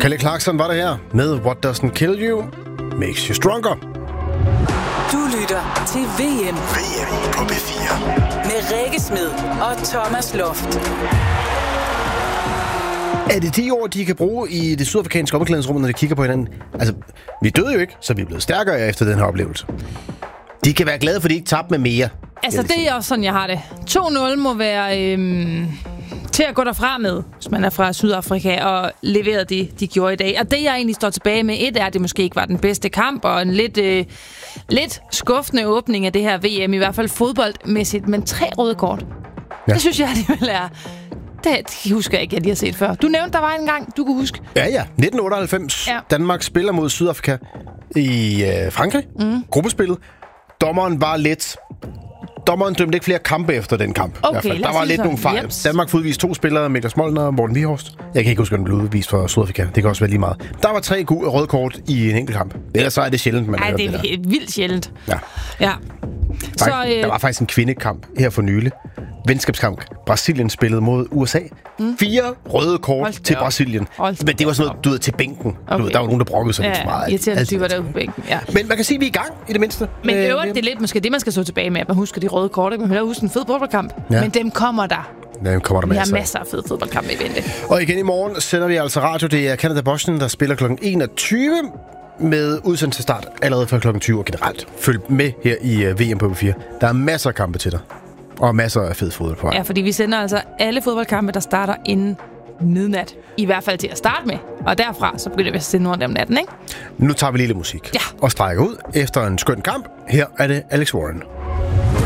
Kelly Clarkson var det her med What Doesn't Kill You Makes You Stronger. Du lytter til VM. VM på B4. Med Rikke Smed og Thomas Loft. Er det 10 år, de kan bruge i det sydafrikanske omklædningsrum, når de kigger på hinanden? Altså, vi døde jo ikke, så vi er blevet stærkere efter den her oplevelse. De kan være glade, fordi de ikke tabte med mere. Altså, det er også sådan, jeg har det. 2-0 må være til at gå derfra med, hvis man er fra Sydafrika, og levere det, de gjorde i dag. Og det, jeg egentlig står tilbage med, er, at det måske ikke var den bedste kamp, og en lidt skuffende åbning af det her VM, i hvert fald fodboldmæssigt, men 3 røde kort. Ja. Det synes jeg alligevel er... Det husker jeg ikke, jeg lige har set før. Du nævnte, der var en gang, du kunne huske. Ja. 1998. Ja. Danmark spiller mod Sydafrika i Frankrig. Gruppespillet. Dommeren dømte ikke flere kampe efter den kamp. Okay, der var lidt nogle fejl. Jeps. Danmark får udvist 2 spillere, Mikkel Molnar og Morten Vihorst. Jeg kan ikke huske, at den blev udvist for Sydafrika. Det kan også være lige meget. Der var 3 røde kort i en enkelt kamp. Ellers så er det sjældent, man hører det der. Det er vildt sjældent. Ja. Der var faktisk en kvindekamp her for nylig. Venskabskamp. Brasilien spillede mod USA. 4 røde kort til Brasilien. Men det var sådan noget, du ved, til bænken. Okay. Der var nogen, der brokkede sig lidt for meget. Irriterende typer der på bænken, ja. Men man kan sige, at vi er i gang, i det mindste. Men øvrigt, det er lidt måske det, man skal stå tilbage med, at man husker de røde kort. Man kan huske en fed fodboldkamp. Ja. Men dem kommer der. Vi har masser af fede fodboldkampe i vente. Og igen i morgen sender vi altså radio. Det er Canada-Bosnien, der spiller kl. 21 med udsendelse start allerede fra kl. 20 og generelt. Følg med her i VM på B4. Der er masser af kampe til dig. Og masser af fed fodbold på. Ja, fordi vi sender altså alle fodboldkampe, der starter inden midnat. I hvert fald til at starte med. Og derfra, så begynder vi at sende rundt om natten, ikke? Nu tager vi lidt musik. Ja. Og strækker ud efter en skøn kamp. Her er det Alex Warren.